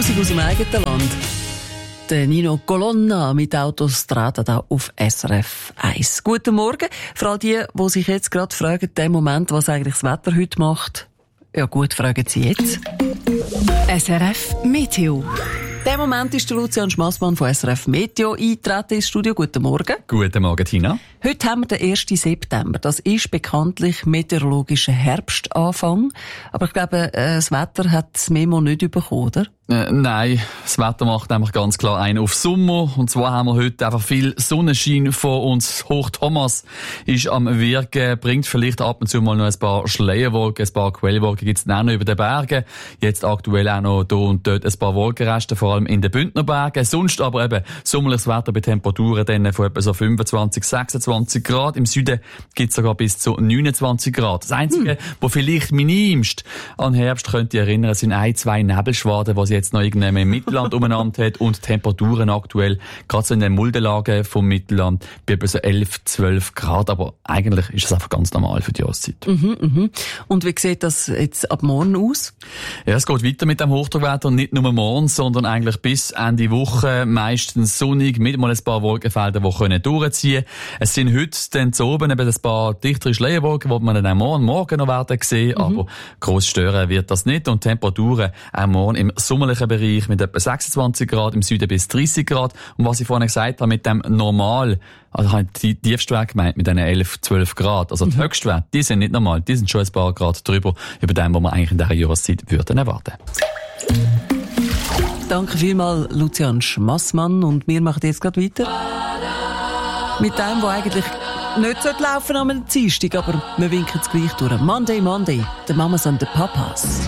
Musik aus dem eigenen Land. Der Nino Colonna mit Autostrada da auf SRF 1. Guten Morgen. Für all die sich jetzt gerade fragen, dem Moment, was eigentlich das Wetter heute macht. Ja gut, fragen Sie jetzt. SRF Meteo. Der Moment ist der Lucian Schmassmann von SRF Meteo eingetreten ins Studio. Guten Morgen. Guten Morgen, Tina. Heute haben wir den 1. September. Das ist bekanntlich meteorologischer Herbstanfang. Aber ich glaube, das Wetter hat das Memo nicht bekommen, oder? Nein, das Wetter macht einfach ganz klar einen auf Sommer. Und zwar haben wir heute einfach viel Sonnenschein vor uns. Hoch Thomas ist am Wirken, bringt vielleicht ab und zu mal noch ein paar Schleierwolken, ein paar Quellwolken gibt's auch noch über den Bergen. Jetzt aktuell auch noch hier und dort ein paar Wolkenreste, vor allem in den Bündnerbergen. Sonst aber eben sommerliches Wetter bei Temperaturen dann von etwa so 25, 26 Grad. Im Süden gibt's sogar bis zu 29 Grad. Das Einzige, wo vielleicht minimst an Herbst könnte ich erinnern, sind ein, zwei Nebelschwaden, die sie jetzt noch irgendwann im Mittelland umeinander hat und Temperaturen aktuell, gerade so in den Muldenlagen vom Mittelland, bei etwa so 11, 12 Grad. Aber eigentlich ist das einfach ganz normal für die Jahreszeit. Und wie sieht das jetzt ab morgen aus? Ja, es geht weiter mit dem Hochdruckwetter, nicht nur morgen, sondern eigentlich bis Ende Woche, meistens sonnig, mit mal ein paar Wolkenfelder, die können durchziehen. Es sind heute dann zu oben eben ein paar dichtere Schleierwolken, die man dann auch morgen noch werden sehen, aber gross stören wird das nicht. Und Temperaturen auch morgen im sommerlichen Bereich mit etwa 26 Grad, im Süden bis 30 Grad. Und was ich vorhin gesagt habe, mit dem normal, also habe ich die Tiefstwerte gemeint, mit diesen 11, 12 Grad. Also die Höchstwerte, die sind nicht normal, die sind schon ein paar Grad drüber, über dem, was man eigentlich in dieser Jahreszeit würden erwarten. Danke vielmals, Lucian Schmassmann. Und wir machen jetzt gerade weiter mit dem, was eigentlich nicht laufen am Dienstag, aber wir winken es gleich durch. Monday, Monday, the Mamas and the Papas.